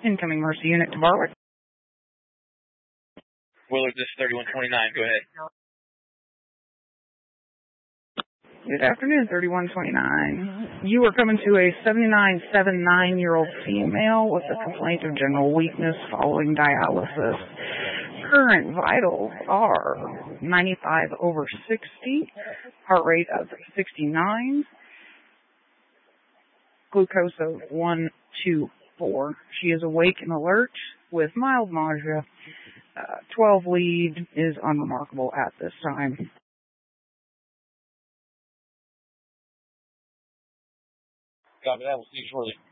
Incoming Mercy unit to Barwick. Willard, this is 3129. Go ahead. Good afternoon, 3129. You are coming to a 79-year-old female with a complaint of general weakness following dialysis. Current vitals are 95/60, heart rate of 69, glucose of 124. She is awake and alert with mild nausea. 12 lead is unremarkable at this time. Copy that. We'll see you shortly.